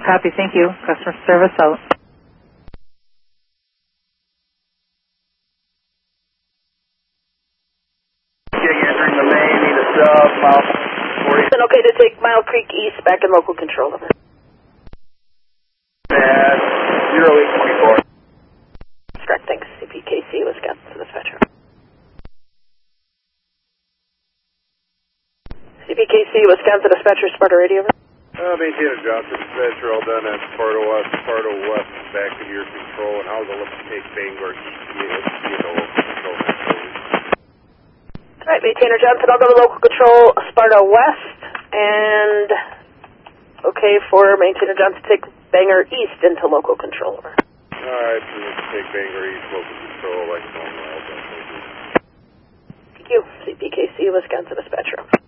Copy, thank you. Customer service out. Entering the main, need a sub, mile 40. Okay to take Mile Creek East back in local control. Over. And 0824. Correct, thanks. CPKC, Wisconsin Dispatcher. CPKC, Wisconsin Dispatcher, Sparta Radio. Maintainer Johnson, dispatcher, all done at Sparta West, back to your control, and I'll go look to take Bangor control. All right, Maintainer Johnson, I'll go to local control, Sparta West, and okay for Maintainer Johnson to take Bangor East into local control. Over. All right, so let's take Bangor East, local control, like normal. Thank you. CPKC, Wisconsin Dispatcher.